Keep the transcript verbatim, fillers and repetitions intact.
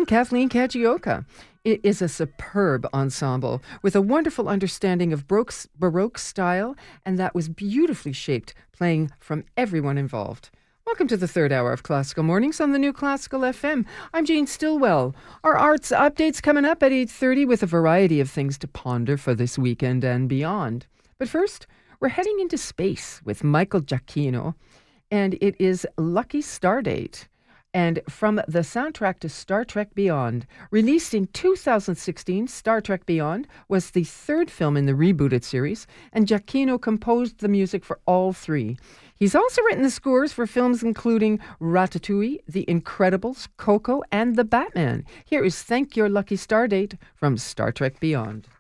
Kathleen Kajioka. It is a superb ensemble with a wonderful understanding of Baroque's, Baroque style, and that was beautifully shaped, playing from everyone involved. Welcome to the third hour of Classical Mornings on the New Classical F M. I'm Jane Stillwell. Our arts updates coming up at eight thirty with a variety of things to ponder for this weekend and beyond. But first, we're heading into space with Michael Giacchino, and it is Lucky Stardate. And from the soundtrack to Star Trek Beyond, released in two thousand sixteen, Star Trek Beyond was the third film in the rebooted series, and Giacchino composed the music for all three. He's also written the scores for films including Ratatouille, The Incredibles, Coco, and The Batman. Here is Thank Your Lucky Stardate from Star Trek Beyond.